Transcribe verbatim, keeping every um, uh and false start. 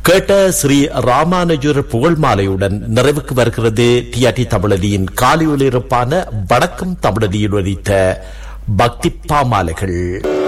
கேட்ட ஸ்ரீ ராமானுஜர் புகழ் மாலையுடன் நிறைவுக்கு வருகிறது டிஆர்டி தமிழதியின் காலை ஒலிபரப்பான வணக்கம் தமிழதியில் வரித்த பக்தி பாமாலைகள்.